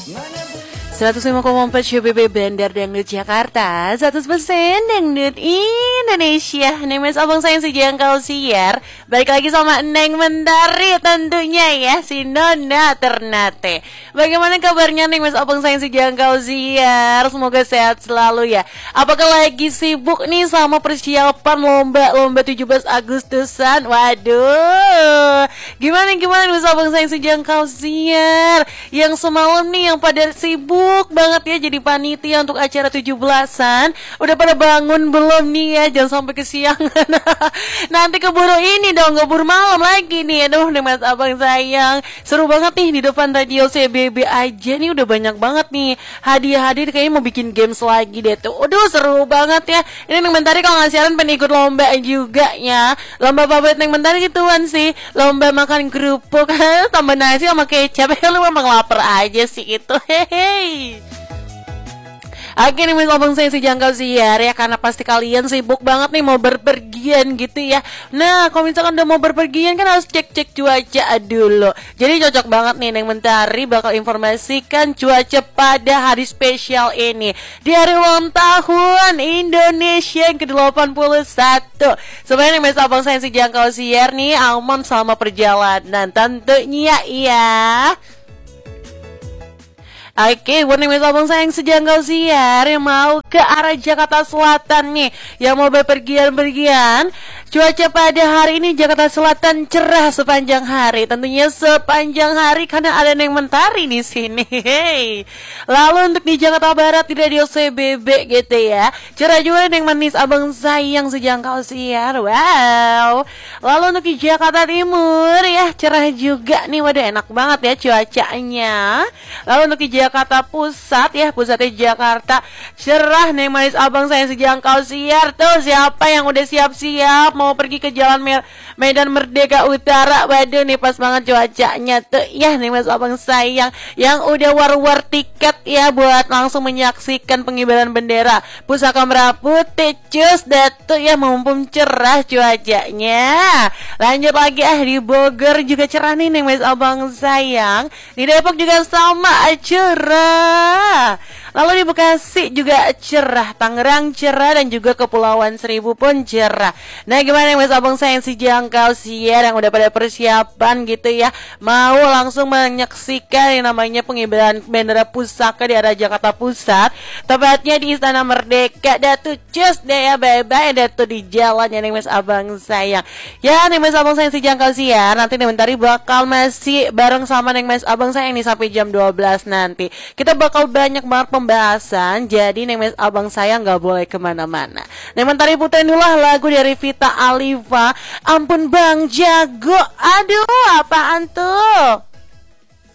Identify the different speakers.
Speaker 1: 105,4 CBB Bandar Dangdut Jakarta, 100% Dangdut Indonesia. Neng Mas Abang sayang sejangkau siar. Balik lagi sama Neng Mentari tentunya ya, si Nona Ternate. Bagaimana kabarnya Neng Mas Abang sayang sejangkau siar? Semoga sehat selalu ya. Apakah lagi sibuk nih sama persiapan lomba 17 Agustusan? Waduh, gimana Mas Abang sayang sejangkau siar? Yang semalam nih yang pada sibuk banget ya jadi panitia untuk acara 17-an. Udah pada bangun belum nih ya? Jangan sampai kesiangan. Nanti keburu ini dong, keburu malam lagi nih. Aduh, nih Mas Abang sayang. Seru banget nih di depan radio CBB aja nih udah banyak banget nih hadiah-hadiah, kayaknya mau bikin games lagi deh tuh. Aduh, seru banget ya. Ini Neng Mentari kalau nggak siaran pengen ikut lomba juga ya. Lomba favorit Neng Mentari gituan sih. Lomba makan kerupuk tambah nasi sama kecap. Lu memang lapar aja sih itu. Hehehe. Oke nih Mas Abang saya sejangkau siar ya, karena pasti kalian sibuk banget nih mau berpergian gitu ya. Nah kalau misalkan udah mau berpergian kan harus cek cuaca dulu. Jadi cocok banget nih Neng Mentari bakal informasikan cuaca pada hari spesial ini, di hari ulang tahun Indonesia yang ke-81. Sebenarnya Mas Abang saya sejangkau siar nih aman selama perjalanan tentunya ya. Oke, buat Mas Abang sayang sejangkau siar yang mau ke arah Jakarta Selatan nih, yang mau berpergian, cuaca pada hari ini Jakarta Selatan cerah sepanjang hari, tentunya sepanjang hari karena ada Neng Mentari di sini. Hey. Lalu untuk di Jakarta Barat di radio CBB gitu ya, cerah juga Neng Manis Abang sayang sejangkau siar. Wow. Lalu untuk di Jakarta Timur ya cerah juga nih, waduh enak banget ya cuacanya. Lalu untuk di Jakarta Pusat ya, pusatnya Jakarta cerah Neng Manis Abang sayang sejangkau siar. Tuh siapa yang udah siap-siap mau pergi ke Jalan Medan Merdeka Utara? Waduh nih pas banget cuacanya tuh ya Neng Manis Abang sayang yang udah war-war tiket ya buat langsung menyaksikan pengibaran bendera Pusaka Merah Putih. Cus datu ya, mumpung cerah cuacanya. Lanjut lagi di Bogor juga cerah nih Neng Manis Abang sayang. Di Depok juga sama cerah. Lalu di Bekasi juga cerah, Tangerang cerah, dan juga Kepulauan Seribu pun cerah. Nah gimana Mas Abang sayang si jangkau siar yang udah pada persiapan gitu ya, mau langsung menyaksikan yang namanya pengibaran bendera pusaka di arah Jakarta Pusat, tepatnya di Istana Merdeka. Datu cus deh ya, bye-bye datu di jalannya nih Mas Abang sayang. Ya nih Mas Abang sayang si jangkau siar, nanti nih bentar bakal masih bareng sama nih Mas Abang sayang nih sampai jam 12 nanti. Kita bakal banyak banget pembahasan, jadi Neng Mas Abang sayang gak boleh kemana-mana. Neng Mentari puterin dulu lagu dari Vita Aliva, Ampun Bang Jago. Aduh, apaan tuh?